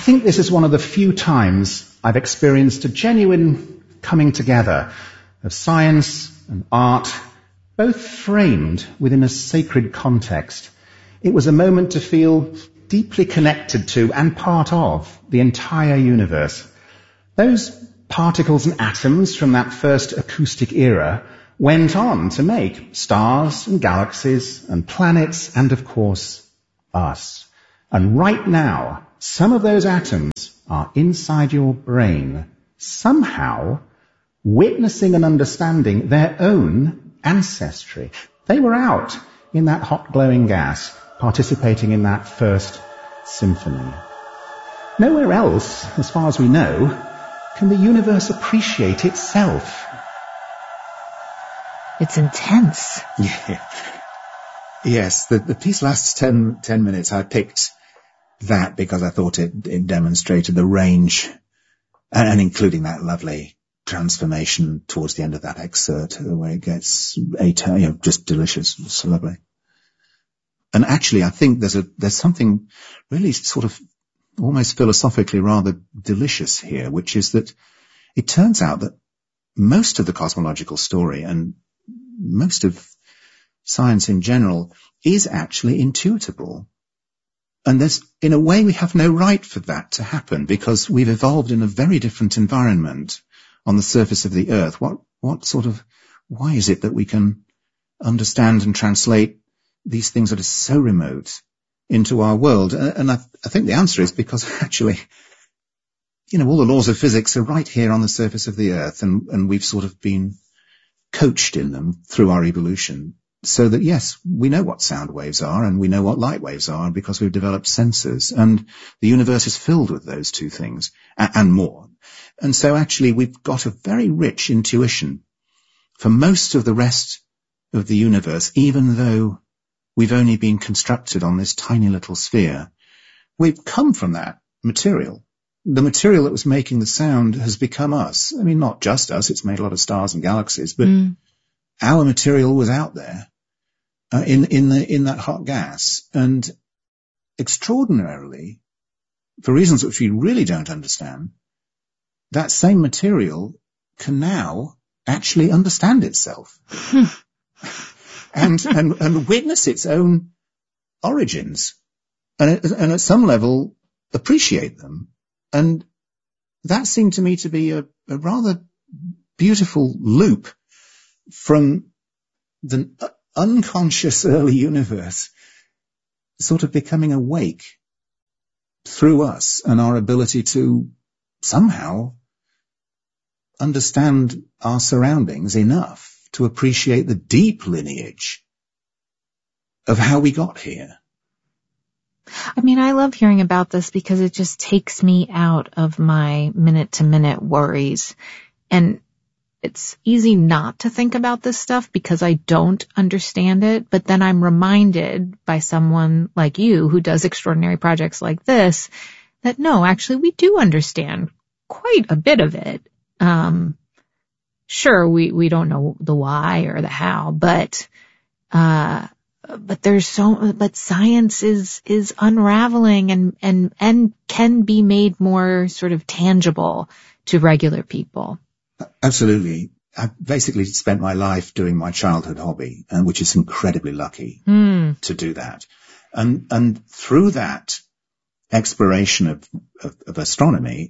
think this is one of the few times I've experienced a genuine coming together of science and art, both framed within a sacred context. It was a moment to feel deeply connected to and part of the entire universe. Those particles and atoms from that first acoustic era went on to make stars and galaxies and planets and, of course, us. And right now, some of those atoms are inside your brain, somehow witnessing and understanding their own ancestry. They were out in that hot glowing gas, participating in that first symphony. Nowhere else, as far as we know, can the universe appreciate itself. It's intense. Yeah. Yes, the piece lasts 10 minutes. I picked that because I thought it demonstrated the range, and including that lovely transformation towards the end of that excerpt where it gets just delicious. It's lovely. And actually, I think there's something really sort of almost philosophically rather delicious here, which is that it turns out that most of the cosmological story and most of science in general is actually intuitable. And in a way, we have no right for that to happen because we've evolved in a very different environment on the surface of the Earth. Why is it that we can understand and translate these things that are so remote into our world? And I think the answer is because actually, all the laws of physics are right here on the surface of the Earth, and we've sort of been coached in them through our evolution so that, yes, we know what sound waves are and we know what light waves are because we've developed sensors, and the universe is filled with those two things and more. And so actually we've got a very rich intuition for most of the rest of the universe, even though we've only been constructed on this tiny little sphere. We've come from that material. The material that was making the sound has become us. I mean, not just us. It's made a lot of stars and galaxies, but our material was out there in that hot gas. And extraordinarily, for reasons which we really don't understand, that same material can now actually understand itself and witness its own origins and at some level appreciate them. And that seemed to me to be a rather beautiful loop from the unconscious early universe sort of becoming awake through us and our ability to somehow understand our surroundings enough to appreciate the deep lineage of how we got here. I mean, I love hearing about this because it just takes me out of my minute-to-minute worries. And it's easy not to think about this stuff because I don't understand it. But then I'm reminded by someone like you who does extraordinary projects like this that no, actually we do understand quite a bit of it. Sure, we don't know the why or the how, but science is unraveling and can be made more sort of tangible to regular people. Absolutely. I basically spent my life doing my childhood hobby, which is incredibly lucky to do that. And through that exploration of astronomy,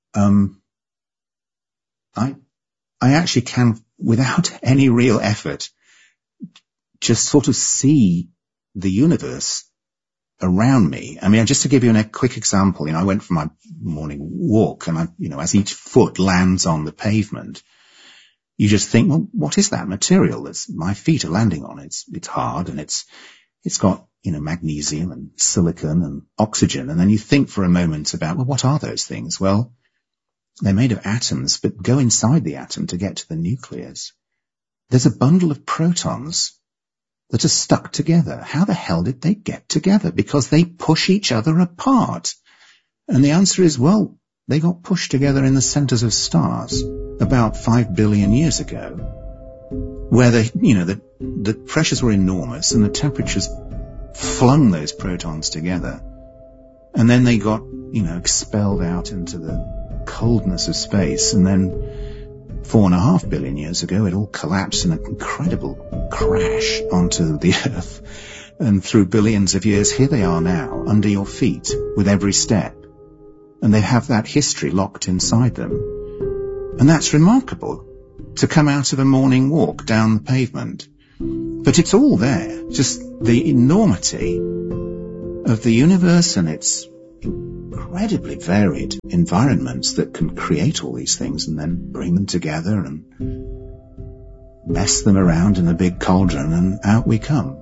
I actually can, without any real effort, just sort of see the universe around me. I mean, just to give you a quick example, I went for my morning walk and as each foot lands on the pavement, you just think, well, what is that material that my feet are landing on? It's hard and it's got, magnesium and silicon and oxygen. And then you think for a moment about, well, what are those things? Well, they're made of atoms, but go inside the atom to get to the nucleus. There's a bundle of protons that are stuck together. How the hell did they get together? Because they push each other apart. And the answer is, well, they got pushed together in the centers of stars about 5 billion years ago, where the pressures were enormous and the temperatures flung those protons together. And then they got, expelled out into the coldness of space, and then 4.5 billion years ago, it all collapsed in an incredible crash onto the Earth. And through billions of years, here they are now, under your feet, with every step. And they have that history locked inside them. And that's remarkable, to come out of a morning walk down the pavement. But it's all there, just the enormity of the universe and its incredibly varied environments that can create all these things and then bring them together and mess them around in a big cauldron, and out we come.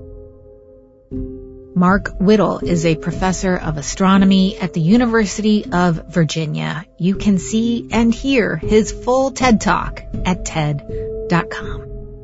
Mark Whittle is a professor of astronomy at the University of Virginia. You can see and hear his full TED Talk at TED.com.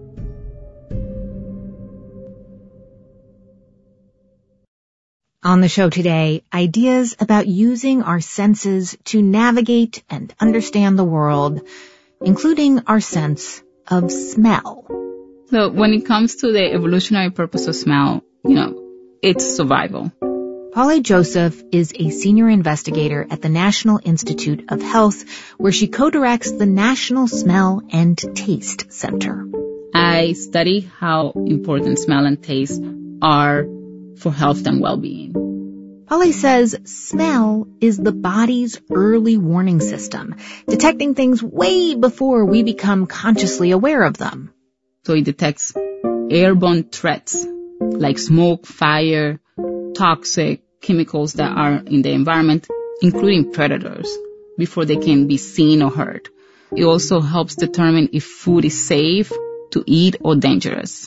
On the show today, ideas about using our senses to navigate and understand the world, including our sense of smell. So when it comes to the evolutionary purpose of smell, it's survival. Paule Joseph is a senior investigator at the National Institute of Health, where she co-directs the National Smell and Taste Center. I study how important smell and taste are for health and well-being. Paule says smell is the body's early warning system, detecting things way before we become consciously aware of them. So it detects airborne threats like smoke, fire, toxic chemicals that are in the environment, including predators, before they can be seen or heard. It also helps determine if food is safe to eat or dangerous.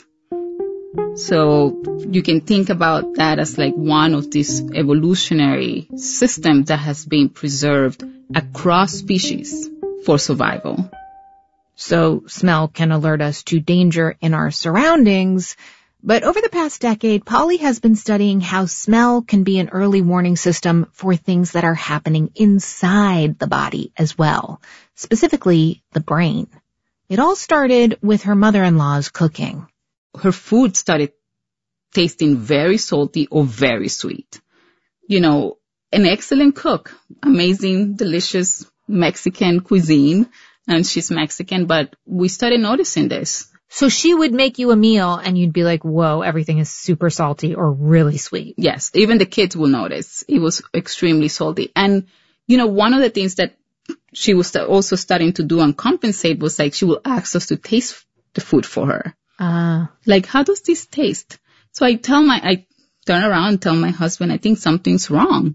So you can think about that as like one of these evolutionary systems that has been preserved across species for survival. So smell can alert us to danger in our surroundings. But over the past decade, Paule has been studying how smell can be an early warning system for things that are happening inside the body as well, specifically the brain. It all started with her mother-in-law's cooking. Her food started tasting very salty or very sweet. An excellent cook, amazing, delicious Mexican cuisine, and she's Mexican, but we started noticing this. So she would make you a meal and you'd be like, whoa, everything is super salty or really sweet. Yes, even the kids will notice. It was extremely salty. And, one of the things that she was also starting to do and compensate was like she will ask us to taste the food for her. Like, how does this taste? So I turn around and tell my husband, I think something's wrong.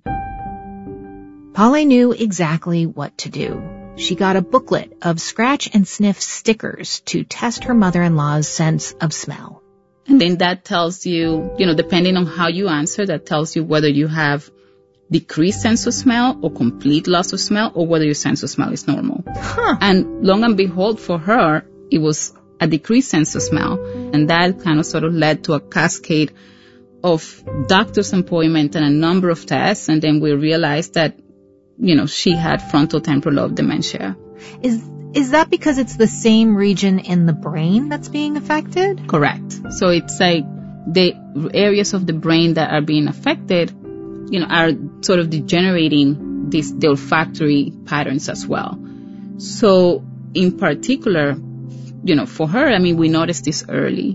Paule knew exactly what to do. She got a booklet of scratch and sniff stickers to test her mother-in-law's sense of smell. And then that tells you, depending on how you answer, that tells you whether you have decreased sense of smell or complete loss of smell, or whether your sense of smell is normal. And long and behold, for her, it was a decreased sense of smell. And that kind of sort of led to a cascade of doctor's appointment and a number of tests. And then we realized that, she had frontotemporal lobe dementia. Is that because it's the same region in the brain that's being affected? Correct. So it's like the areas of the brain that are being affected, are sort of degenerating the olfactory patterns as well. So in particular, for her, we noticed this early.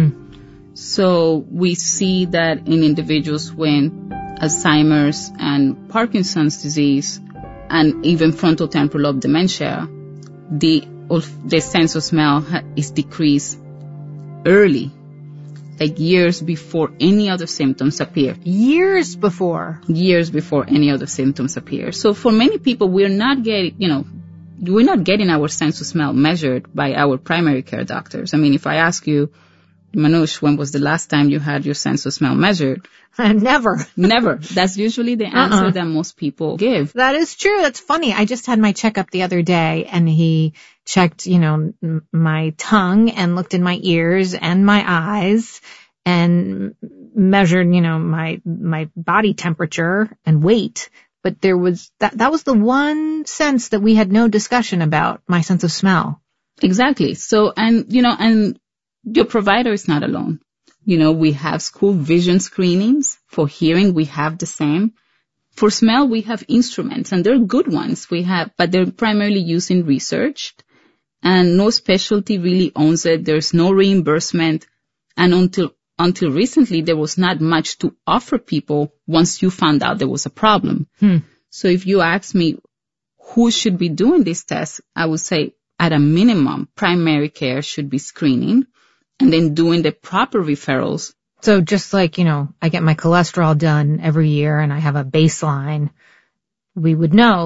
So we see that in individuals when Alzheimer's and Parkinson's disease and even frontotemporal lobe dementia, the sense of smell is decreased early, like years before any other symptoms appear. Years before any other symptoms appear. So for many people, we're not getting our sense of smell measured by our primary care doctors. If I ask you, Manoush, when was the last time you had your sense of smell measured? Never. That's usually the answer that most people give. That is true. That's funny. I just had my checkup the other day and he checked, my tongue and looked in my ears and my eyes and measured, my body temperature and weight. But there was, that was the one sense that we had no discussion about, my sense of smell. Exactly. So, and your provider is not alone. We have school vision screenings for hearing. We have the same. For smell, we have instruments, and they're good ones. But they're primarily used in research, and no specialty really owns it. There's no reimbursement, and until recently, there was not much to offer people once you found out there was a problem. So if you ask me who should be doing this test, I would say at a minimum, primary care should be screening and then doing the proper referrals. So just like, I get my cholesterol done every year and I have a baseline, we would know